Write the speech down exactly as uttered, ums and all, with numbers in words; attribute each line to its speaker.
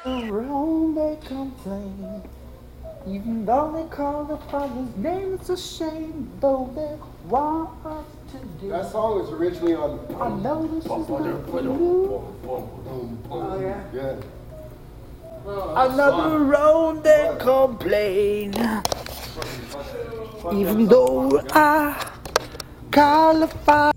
Speaker 1: Around they complain, even though they call the Father's name, it's a shame, though they want us to do.
Speaker 2: That song was originally on.
Speaker 1: I know this is not for you. Oh, yeah?
Speaker 2: Yeah.
Speaker 1: Another round they complain, even though I qualify.